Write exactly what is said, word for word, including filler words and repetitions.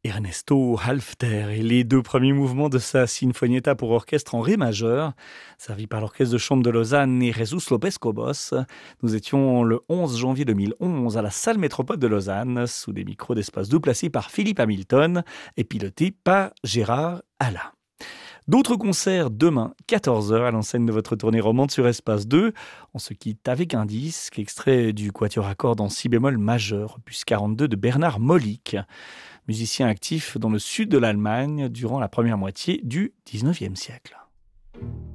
Ernesto Halffter et les deux premiers mouvements de sa Sinfonietta pour orchestre en ré majeur, servi par l'orchestre de chambre de Lausanne et Jesus Lopez Cobos. Nous étions le onze janvier deux mille onze à la salle métropole de Lausanne, sous des micros d'espace doux placés par Philippe Hamilton et pilotés par Gérard Alla. D'autres concerts demain, quatorze heures, à l'enseigne de votre tournée romande sur Espace deux. On se quitte avec un disque, extrait du quatuor à cordes en si bémol majeur, opus quarante-deux de Bernard Molik, musicien actif dans le sud de l'Allemagne durant la première moitié du dix-neuvième siècle.